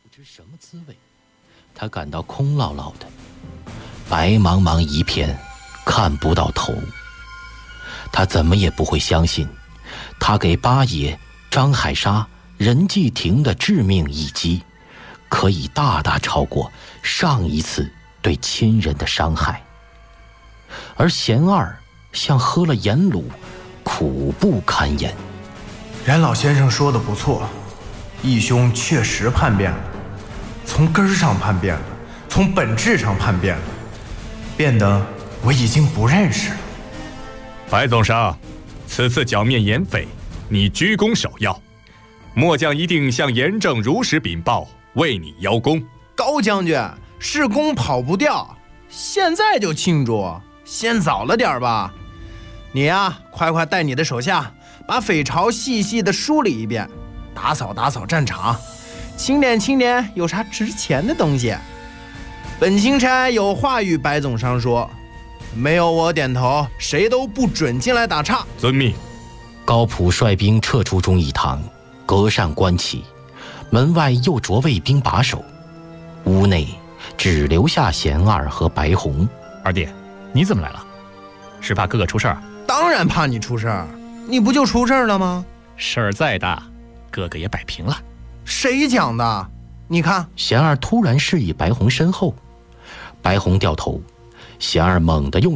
知什么滋味，他感到空落落的，白茫茫一片，看不到头。他怎么也不会相信，他给八爷、张海沙、任继廷的致命一击，可以大大超过上一次对亲人的伤害。而贤二像喝了盐卤，苦不堪言。 冉老先生说的不错，义兄确实叛变了，从根儿上叛变了，从本质上叛变了，变得我已经不认识了。 白总商，此次剿灭盐匪，你居功首要，末将一定向严正如实禀报，为你邀功。 高将军，是功跑不掉，现在就庆祝，先早了点吧。你呀，快带你的手下把匪巢细细的梳理一遍，打扫战场，清点有啥值钱的东西。本钦差有话与白总商说，没有我点头，谁都不准进来打岔。 遵命。 高普率兵撤出忠义堂，隔扇关起，门外又着卫兵把守，屋内只留下贤二和白红。 二弟，你怎么来了？是怕哥哥出事儿？ 当然怕你出事儿，你不就出事儿了吗？ 事儿再大，哥哥也摆平了。 谁讲的？你看， 贤二突然示意白红身后，白红掉头，贤二猛地用